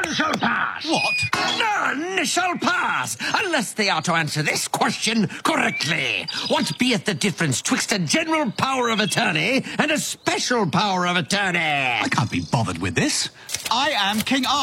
None shall pass. What? None shall pass, unless they are to answer this question correctly. What beeth the difference twixt a general power of attorney and a special power of attorney? I can't be bothered with this. I am King Arthur.